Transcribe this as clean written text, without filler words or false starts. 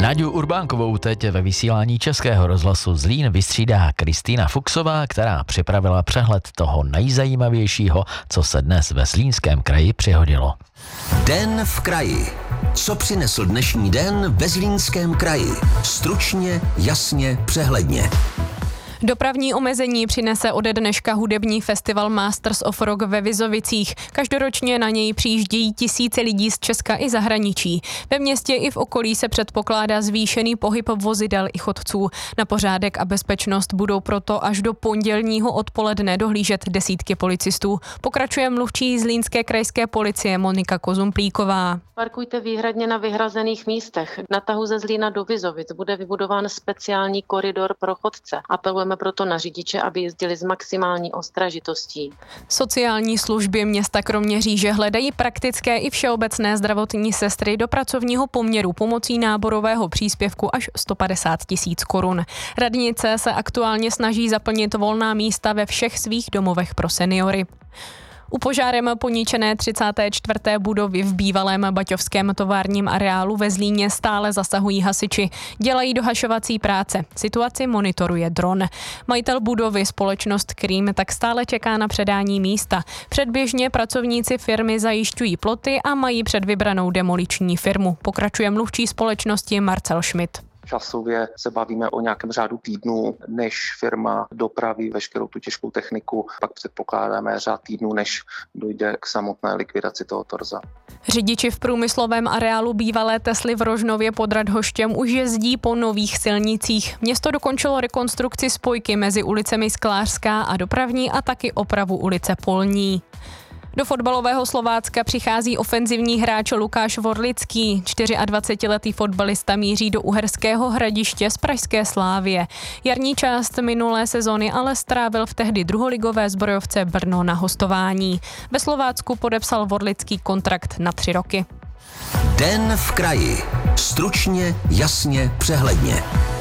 Náďu Urbánkovou teď ve vysílání Českého rozhlasu Zlín vystřídá Kristýna Fuchsová, která připravila přehled toho nejzajímavějšího, co se dnes ve Zlínském kraji přihodilo. Den v kraji. Co přinesl dnešní den ve Zlínském kraji? Stručně, jasně, přehledně. Dopravní omezení přinese ode dneška hudební festival Masters of Rock ve Vizovicích. Každoročně na něj přijíždějí tisíce lidí z Česka i zahraničí. Ve městě i v okolí se předpokládá zvýšený pohyb vozidel i chodců. Na pořádek a bezpečnost budou proto až do pondělního odpoledne dohlížet desítky policistů. Pokračuje mluvčí Zlínské krajské policie Monika Kozumplíková. Parkujte výhradně na vyhrazených místech. Na tahu ze Zlína do Vizovic bude vybudován speciální koridor pro chodce. Apelujeme proto na řidiče, aby jezdili s maximální ostražitostí. Sociální služby města Kroměříže hledají praktické i všeobecné zdravotní sestry do pracovního poměru pomocí náborového příspěvku až 150 000 korun. Radnice se aktuálně snaží zaplnit volná místa ve všech svých domovech pro seniory. U požárem poničené 34. budovy v bývalém baťovském továrním areálu ve Zlíně stále zasahují hasiči. Dělají dohašovací práce. Situaci monitoruje dron. Majitel budovy, společnost Krým, tak stále čeká na předání místa. Předběžně pracovníci firmy zajišťují ploty a mají před vybranou demoliční firmu. Pokračuje mluvčí společnosti Marcel Schmidt. Časově se bavíme o nějakém řádu týdnů, než firma dopraví veškerou tu těžkou techniku. Pak předpokládáme řád týdnů, než dojde k samotné likvidaci toho torza. Řidiči v průmyslovém areálu bývalé Tesly v Rožnově pod Radhoštěm už jezdí po nových silnicích. Město dokončilo rekonstrukci spojky mezi ulicemi Sklářská a Dopravní a taky opravu ulice Polní. Do fotbalového Slovácka přichází ofenzivní hráč Lukáš Vorlický. 24letý fotbalista míří do Uherského Hradiště z pražské Slávie. Jarní část minulé sezony ale strávil v tehdy druholigové Zbrojovce Brno na hostování. Ve Slovácku podepsal Vorlický kontrakt na 3 roky. Den v kraji. Stručně, jasně, přehledně.